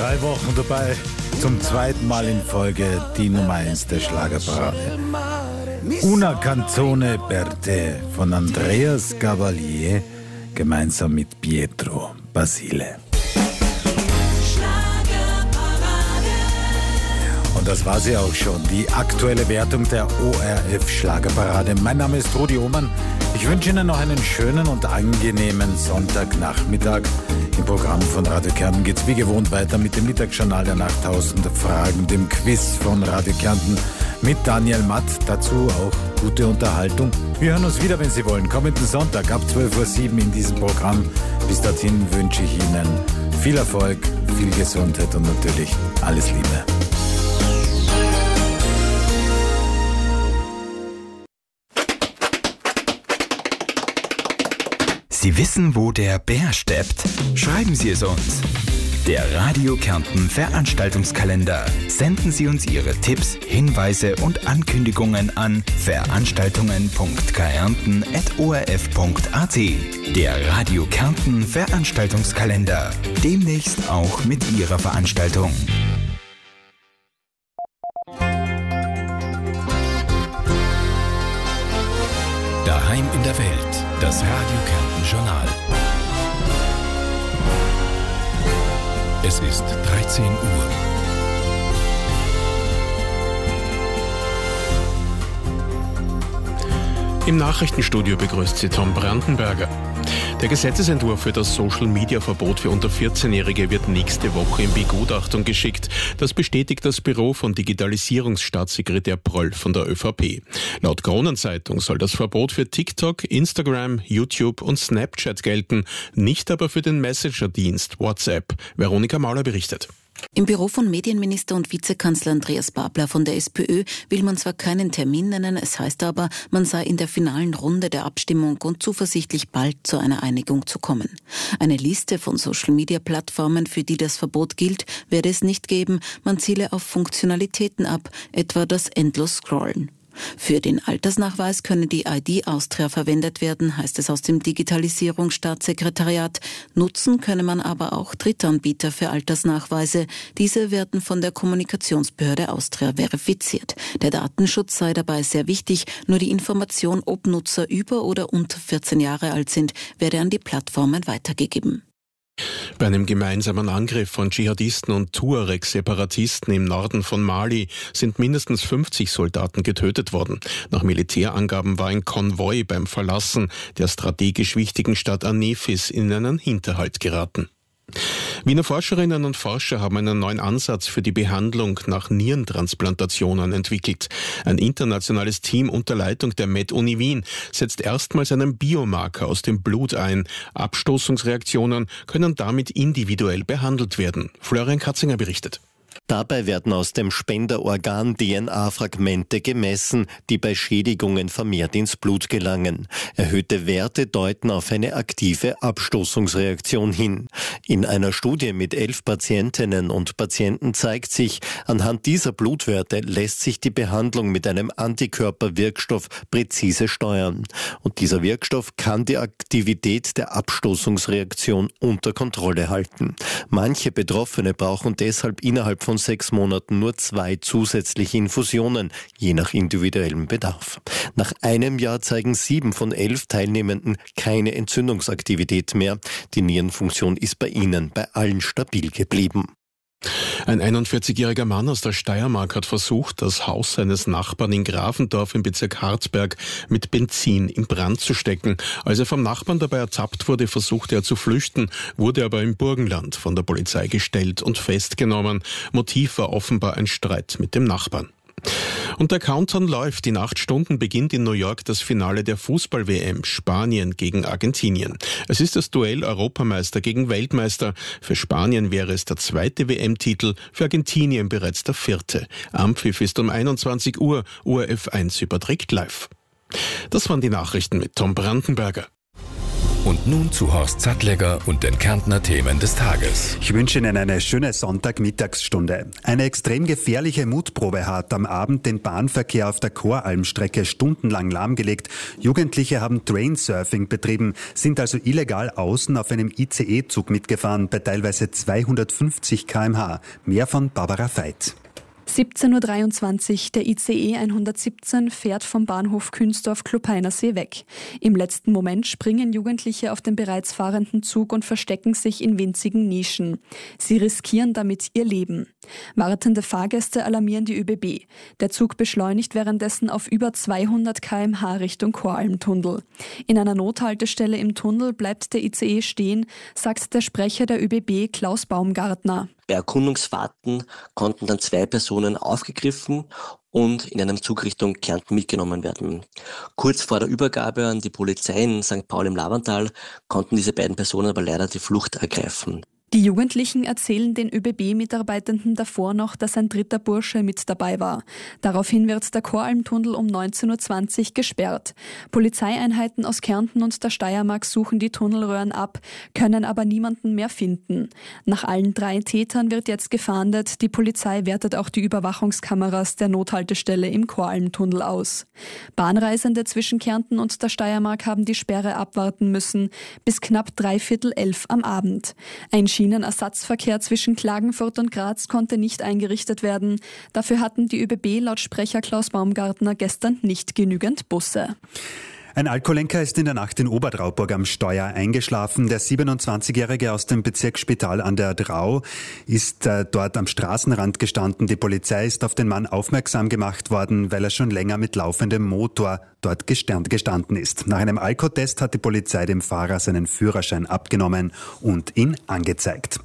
3 Wochen dabei, zum zweiten Mal in Folge die Nummer 1 der Schlagerparade. Una canzone per te von Andreas Gabalier gemeinsam mit Pietro Basile. Und das war sie auch schon, die aktuelle Wertung der ORF Schlagerparade. Mein Name ist Rudi Ohmann. Ich wünsche Ihnen noch einen schönen und angenehmen Sonntagnachmittag. Im Programm von Radio Kärnten geht es wie gewohnt weiter mit dem Mittagsjournal der Nacht 1000 Fragen, dem Quiz von Radio Kärnten mit Daniel Matt. Dazu auch gute Unterhaltung. Wir hören uns wieder, wenn Sie wollen, kommenden Sonntag ab 12:07 Uhr in diesem Programm. Bis dorthin wünsche ich Ihnen viel Erfolg, viel Gesundheit und natürlich alles Liebe. Sie wissen, wo der Bär steppt? Schreiben Sie es uns. Der Radio Kärnten Veranstaltungskalender. Senden Sie uns Ihre Tipps, Hinweise und Ankündigungen an veranstaltungen.kärnten@orf.at. Der Radio Kärnten Veranstaltungskalender. Demnächst auch mit Ihrer Veranstaltung. Daheim in der Welt. Das Radio Kärnten Journal. Es ist 13 Uhr. Im Nachrichtenstudio begrüßt Sie Tom Brandenberger. Der Gesetzesentwurf für das Social-Media-Verbot für unter 14-Jährige wird nächste Woche in Begutachtung geschickt. Das bestätigt das Büro von Digitalisierungsstaatssekretär Pröll von der ÖVP. Laut Kronenzeitung soll das Verbot für TikTok, Instagram, YouTube und Snapchat gelten, nicht aber für den Messenger-Dienst WhatsApp. Veronika Mauler berichtet. Im Büro von Medienminister und Vizekanzler Andreas Babler von der SPÖ will man zwar keinen Termin nennen, es heißt aber, man sei in der finalen Runde der Abstimmung und zuversichtlich, bald zu einer Einigung zu kommen. Eine Liste von Social-Media-Plattformen, für die das Verbot gilt, werde es nicht geben. Man ziele auf Funktionalitäten ab, etwa das Endlos-Scrollen. Für den Altersnachweis könne die ID Austria verwendet werden, heißt es aus dem Digitalisierungsstaatssekretariat. Nutzen könne man aber auch Drittanbieter für Altersnachweise. Diese werden von der Kommunikationsbehörde Austria verifiziert. Der Datenschutz sei dabei sehr wichtig. Nur die Information, ob Nutzer über oder unter 14 Jahre alt sind, werde an die Plattformen weitergegeben. Bei einem gemeinsamen Angriff von Dschihadisten und Tuareg-Separatisten im Norden von Mali sind mindestens 50 Soldaten getötet worden. Nach Militärangaben war ein Konvoi beim Verlassen der strategisch wichtigen Stadt Anefis in einen Hinterhalt geraten. Wiener Forscherinnen und Forscher haben einen neuen Ansatz für die Behandlung nach Nierentransplantationen entwickelt. Ein internationales Team unter Leitung der Med-Uni Wien setzt erstmals einen Biomarker aus dem Blut ein. Abstoßungsreaktionen können damit individuell behandelt werden. Florian Katzinger berichtet. Dabei werden aus dem Spenderorgan DNA-Fragmente gemessen, die bei Schädigungen vermehrt ins Blut gelangen. Erhöhte Werte deuten auf eine aktive Abstoßungsreaktion hin. In einer Studie mit 11 Patientinnen und Patienten zeigt sich, anhand dieser Blutwerte lässt sich die Behandlung mit einem Antikörperwirkstoff präzise steuern. Und dieser Wirkstoff kann die Aktivität der Abstoßungsreaktion unter Kontrolle halten. Manche Betroffene brauchen deshalb innerhalb von 6 Monaten nur 2 zusätzliche Infusionen, je nach individuellem Bedarf. Nach einem Jahr zeigen 7 von 11 Teilnehmenden keine Entzündungsaktivität mehr. Die Nierenfunktion ist bei ihnen bei allen stabil geblieben. Ein 41-jähriger Mann aus der Steiermark hat versucht, das Haus seines Nachbarn in Grafendorf im Bezirk Harzberg mit Benzin in Brand zu stecken. Als er vom Nachbarn dabei ertappt wurde, versuchte er zu flüchten, wurde aber im Burgenland von der Polizei gestellt und festgenommen. Motiv war offenbar ein Streit mit dem Nachbarn. Und der Countdown läuft. In 8 Stunden beginnt in New York das Finale der Fußball-WM. Spanien gegen Argentinien. Es ist das Duell Europameister gegen Weltmeister. Für Spanien wäre es der 2. WM-Titel, für Argentinien bereits der 4. Anpfiff ist um 21 Uhr. ORF 1 überträgt live. Das waren die Nachrichten mit Tom Brandenberger. Und nun zu Horst Sattlegger und den Kärntner Themen des Tages. Ich wünsche Ihnen eine schöne Sonntagmittagsstunde. Eine extrem gefährliche Mutprobe hat am Abend den Bahnverkehr auf der Choralmstrecke stundenlang lahmgelegt. Jugendliche haben Trainsurfing betrieben, sind also illegal außen auf einem ICE-Zug mitgefahren bei teilweise 250 km/h. Mehr von Barbara Veit. 17.23 Uhr, der ICE 117 fährt vom Bahnhof Künzdorf-Klopeinersee weg. Im letzten Moment springen Jugendliche auf den bereits fahrenden Zug und verstecken sich in winzigen Nischen. Sie riskieren damit ihr Leben. Wartende Fahrgäste alarmieren die ÖBB. Der Zug beschleunigt währenddessen auf über 200 km/h Richtung Choralmtunnel. In einer Nothaltestelle im Tunnel bleibt der ICE stehen, sagt der Sprecher der ÖBB Klaus Baumgartner. Bei Erkundungsfahrten konnten dann 2 Personen aufgegriffen und in einem Zug Richtung Kärnten mitgenommen werden. Kurz vor der Übergabe an die Polizei in St. Paul im Lavantal konnten diese beiden Personen aber leider die Flucht ergreifen. Die Jugendlichen erzählen den ÖBB-Mitarbeitenden davor noch, dass ein dritter Bursche mit dabei war. Daraufhin wird der Choralmtunnel um 19.20 Uhr gesperrt. Polizeieinheiten aus Kärnten und der Steiermark suchen die Tunnelröhren ab, können aber niemanden mehr finden. Nach allen 3 Tätern wird jetzt gefahndet. Die Polizei wertet auch die Überwachungskameras der Nothaltestelle im Choralmtunnel aus. Bahnreisende zwischen Kärnten und der Steiermark haben die Sperre abwarten müssen, bis knapp 11:45 am Abend. Ein Schienenersatzverkehr zwischen Klagenfurt und Graz konnte nicht eingerichtet werden. Dafür hatten die ÖBB laut Sprecher Klaus Baumgartner gestern nicht genügend Busse. Ein Alkoholenker ist in der Nacht in Obertrauburg am Steuer eingeschlafen. Der 27-Jährige aus dem Bezirk Spital an der Drau ist dort am Straßenrand gestanden. Die Polizei ist auf den Mann aufmerksam gemacht worden, weil er schon länger mit laufendem Motor dort gestanden ist. Nach einem Alkotest hat die Polizei dem Fahrer seinen Führerschein abgenommen und ihn angezeigt.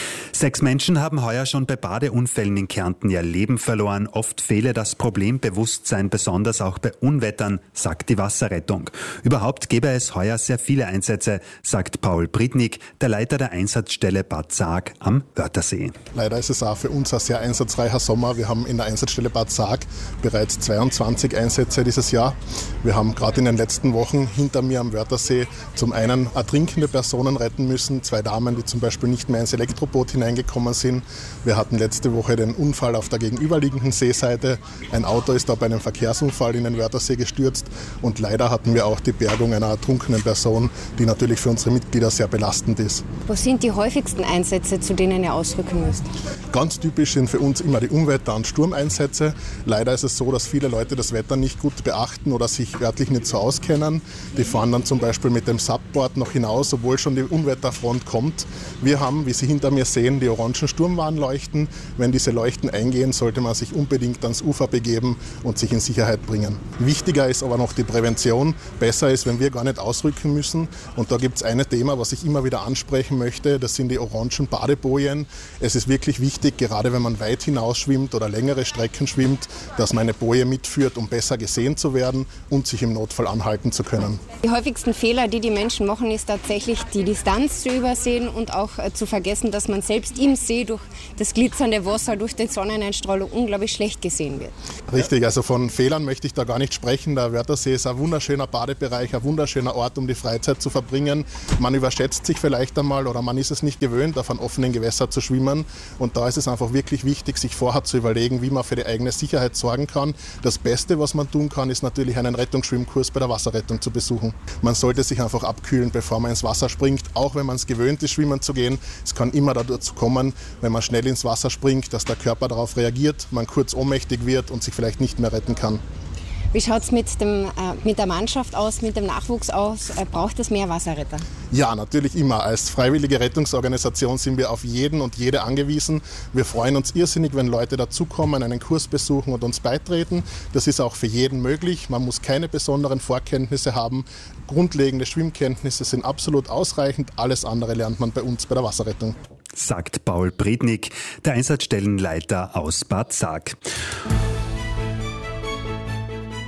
6 Menschen haben heuer schon bei Badeunfällen in Kärnten ihr Leben verloren. Oft fehle das Problembewusstsein, besonders auch bei Unwettern, sagt die Wasserrettung. Überhaupt gebe es heuer sehr viele Einsätze, sagt Paul Bridnik, der Leiter der Einsatzstelle Bad Saag am Wörthersee. Leider ist es auch für uns ein sehr einsatzreicher Sommer. Wir haben in der Einsatzstelle Bad Saag bereits 22 Einsätze dieses Jahr. Wir haben gerade in den letzten Wochen hinter mir am Wörthersee zum einen ertrinkende Personen retten müssen, 2 Damen, die zum Beispiel nicht mehr ins Elektroboot hineingekommen sind. Wir hatten letzte Woche den Unfall auf der gegenüberliegenden Seeseite. Ein Auto ist da bei einem Verkehrsunfall in den Wörthersee gestürzt und leider hatten wir auch die Bergung einer ertrunkenen Person, die natürlich für unsere Mitglieder sehr belastend ist. Was sind die häufigsten Einsätze, zu denen ihr ausrücken müsst? Ganz typisch sind für uns immer die Unwetter- und Sturmeinsätze. Leider ist es so, dass viele Leute das Wetter nicht gut beachten oder sich örtlich nicht so auskennen. Die fahren dann zum Beispiel mit dem Subboard noch hinaus, obwohl schon die Unwetterfront kommt. Wir haben, wie Sie hinter mir sehen, die orangen Sturmwarnleuchten. Wenn diese Leuchten eingehen, sollte man sich unbedingt ans Ufer begeben und sich in Sicherheit bringen. Wichtiger ist aber noch die Prävention. Besser ist, wenn wir gar nicht ausrücken müssen. Und da gibt es ein Thema, was ich immer wieder ansprechen möchte. Das sind die orangen Badebojen. Es ist wirklich wichtig, gerade wenn man weit hinausschwimmt oder längere Strecken schwimmt, dass man eine Boje mitführt, um besser gesehen zu werden und sich im Notfall anhalten zu können. Die häufigsten Fehler, die Menschen machen, ist tatsächlich die Distanz zu übersehen und auch zu vergessen, dass man selbst im See durch das glitzernde Wasser, durch die Sonneneinstrahlung unglaublich schlecht gesehen wird. Richtig, also von Fehlern möchte ich da gar nicht sprechen. Der Wörthersee ist ein wunderschöner Badebereich, ein wunderschöner Ort, um die Freizeit zu verbringen. Man überschätzt sich vielleicht einmal oder man ist es nicht gewöhnt, auf einem offenen Gewässer zu schwimmen. Und da ist es einfach wirklich wichtig, sich vorher zu überlegen, wie man für die eigene Sicherheit sorgen kann. Das Beste, was man tun kann, ist natürlich einen Rettungsschwimmkurs bei der Wasserrettung zu besuchen. Man sollte sich einfach abkühlen, bevor man ins Wasser springt, auch wenn man es gewöhnt ist, schwimmen zu gehen. Es kann immer dazu kommen, wenn man schnell ins Wasser springt, dass der Körper darauf reagiert, man kurz ohnmächtig wird und sich vielleicht nicht mehr retten kann. Wie schaut es mit der Mannschaft aus, mit dem Nachwuchs aus? Braucht es mehr Wasserretter? Ja, natürlich immer. Als freiwillige Rettungsorganisation sind wir auf jeden und jede angewiesen. Wir freuen uns irrsinnig, wenn Leute dazukommen, einen Kurs besuchen und uns beitreten. Das ist auch für jeden möglich. Man muss keine besonderen Vorkenntnisse haben. Grundlegende Schwimmkenntnisse sind absolut ausreichend. Alles andere lernt man bei uns bei der Wasserrettung. Sagt Paul Bridnik, der Einsatzstellenleiter aus Bad Saag.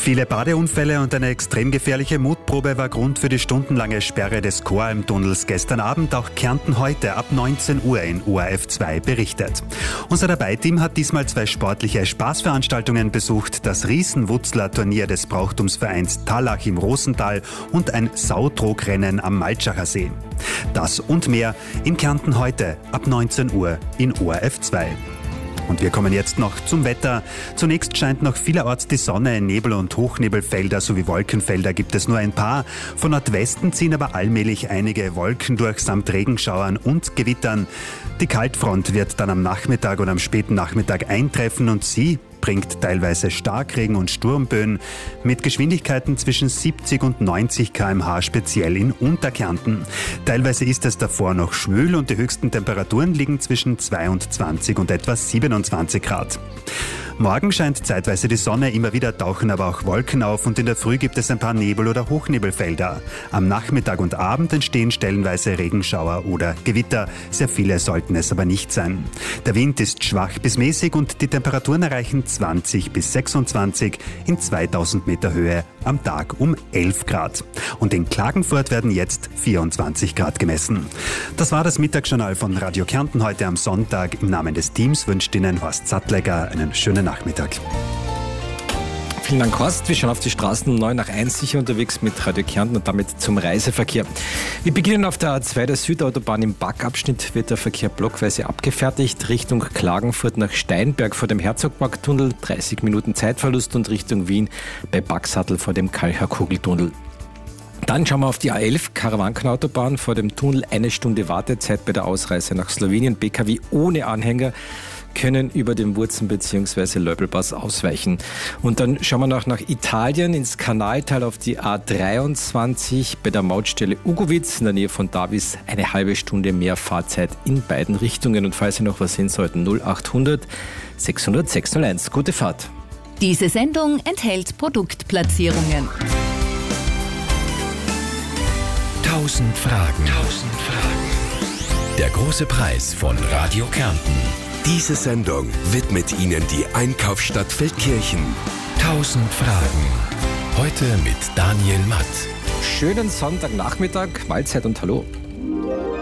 Viele Badeunfälle und eine extrem gefährliche Mutprobe war Grund für die stundenlange Sperre des Choralmtunnels gestern Abend. Auch Kärnten heute ab 19 Uhr in ORF 2 berichtet. Unser Dabei-Team hat diesmal 2 sportliche Spaßveranstaltungen besucht. Das Riesenwutzler-Turnier des Brauchtumsvereins Tallach im Rosental und ein Sautrogrennen am Maltschacher See. Das und mehr in Kärnten heute ab 19 Uhr in ORF 2. Und wir kommen jetzt noch zum Wetter. Zunächst scheint noch vielerorts die Sonne, Nebel- und Hochnebelfelder sowie Wolkenfelder gibt es nur ein paar. Von Nordwesten ziehen aber allmählich einige Wolken durch samt Regenschauern und Gewittern. Die Kaltfront wird dann am Nachmittag und am späten Nachmittag eintreffen und sie bringt teilweise Starkregen und Sturmböen mit Geschwindigkeiten zwischen 70 und 90 km/h, speziell in Unterkärnten. Teilweise ist es davor noch schwül und die höchsten Temperaturen liegen zwischen 22 und etwa 27 Grad. Morgen scheint zeitweise die Sonne, immer wieder tauchen aber auch Wolken auf und in der Früh gibt es ein paar Nebel- oder Hochnebelfelder. Am Nachmittag und Abend entstehen stellenweise Regenschauer oder Gewitter. Sehr viele sollten es aber nicht sein. Der Wind ist schwach bis mäßig und die Temperaturen erreichen 20 bis 26 in 2000 Meter Höhe, am Tag um 11 Grad. Und in Klagenfurt werden jetzt 24 Grad gemessen. Das war das Mittagsjournal von Radio Kärnten heute am Sonntag. Im Namen des Teams wünscht Ihnen Horst Sattlegger einen schönen Nachmittag. Vielen Dank, Horst. Wir schauen auf die Straßen 9 nach 1 sicher unterwegs mit Radio Kärnten und damit zum Reiseverkehr. Wir beginnen auf der A2 der Südautobahn. Im Backabschnitt wird der Verkehr blockweise abgefertigt. Richtung Klagenfurt nach Steinberg vor dem Herzogparktunnel 30 Minuten Zeitverlust und Richtung Wien bei Baxattel vor dem Kalcher-Kugeltunnel. Dann schauen wir auf die A11 Karawankenautobahn vor dem Tunnel 1 Stunde Wartezeit bei der Ausreise nach Slowenien. PKW ohne Anhänger können über den Wurzen bzw. Löbelpass ausweichen. Und dann schauen wir noch nach Italien ins Kanaltal auf die A23 bei der Mautstelle Ugowitz in der Nähe von Davis. Eine halbe Stunde mehr Fahrzeit in beiden Richtungen. Und falls Sie noch was sehen sollten, 0800 600 601. Gute Fahrt. Diese Sendung enthält Produktplatzierungen. 1000 Fragen. Der große Preis von Radio Kärnten. Diese Sendung widmet Ihnen die Einkaufsstadt Feldkirchen. 1000 Fragen. Heute mit Daniel Matt. Schönen Sonntagnachmittag, Mahlzeit und Hallo.